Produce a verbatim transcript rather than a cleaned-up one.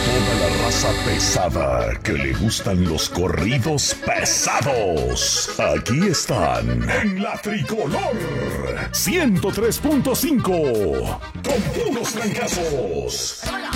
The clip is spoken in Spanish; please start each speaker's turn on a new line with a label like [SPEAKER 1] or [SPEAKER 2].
[SPEAKER 1] toda la raza pesada que le gustan los corridos pesados. Aquí están en la Tricolor ciento tres punto cinco con puros trancazos.